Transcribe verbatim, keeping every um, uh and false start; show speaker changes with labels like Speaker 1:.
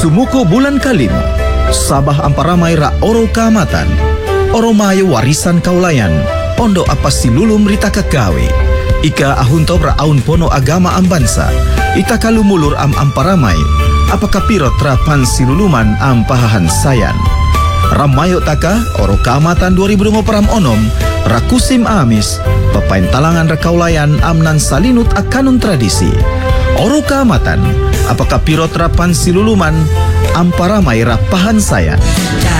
Speaker 1: Sumuko bulan kalima, sabah amparamay ra oro kaamatan, oro mayo warisan kaulayan, ondo apa silulum rita kagawe. Ika ahuntob ra aun pono agama ambansa, ita kalumulur am amparamay, apakah pirot rapan siluluman am pahahan sayan. Ramayo taka oro kaamatan dua ribu dua puluh onom, rakusim amis, papain talangan rakaulayan amnan salinut akanun tradisi. Oro kaamatan, apakah pirot rapan siluluman amparamay rapahan sayan.